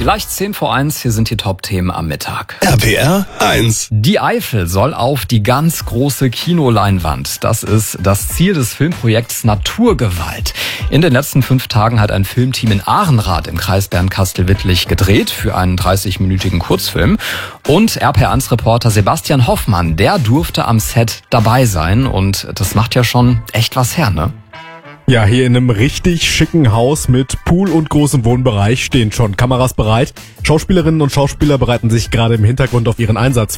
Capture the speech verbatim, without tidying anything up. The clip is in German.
Gleich zehn vor eins, hier sind die Top-Themen am Mittag. R P R eins. Die Eifel soll auf die ganz große Kinoleinwand. Das ist das Ziel des Filmprojekts Naturgewalt. In den letzten fünf Tagen hat ein Filmteam in Ahrenrath im Kreis Bernkastel-Wittlich gedreht für einen dreißigminütigen Kurzfilm. Und R P R eins Reporter Sebastian Hoffmann, der durfte am Set dabei sein. Und das macht ja schon echt was her, ne? Ja, hier in einem richtig schicken Haus mit Pool und großem Wohnbereich stehen schon Kameras bereit. Schauspielerinnen und Schauspieler bereiten sich gerade im Hintergrund auf ihren Einsatz